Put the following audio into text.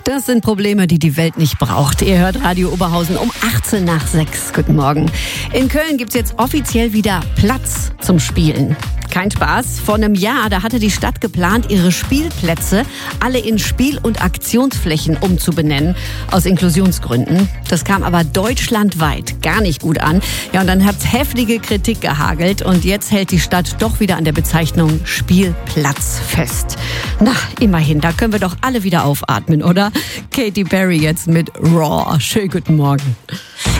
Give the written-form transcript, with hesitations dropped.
Das sind Probleme, die die Welt nicht braucht. Ihr hört Radio Oberhausen um 18 nach 6. Guten Morgen. In Köln gibt's jetzt offiziell wieder Platz zum Spielen. Kein Spaß. Vor einem Jahr, da hatte die Stadt geplant, ihre Spielplätze alle in Spiel- und Aktionsflächen umzubenennen, aus Inklusionsgründen. Das kam aber deutschlandweit gar nicht gut an. Ja, und dann hat's heftige Kritik gehagelt und jetzt hält die Stadt doch wieder an der Bezeichnung Spielplatz fest. Na, immerhin, da können wir doch alle wieder aufatmen, oder? Katy Perry jetzt mit Raw. Schönen guten Morgen.